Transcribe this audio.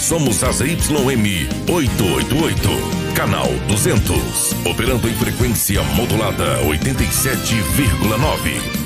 somos a ZYM 888, canal 200, operando em frequência modulada 87,9.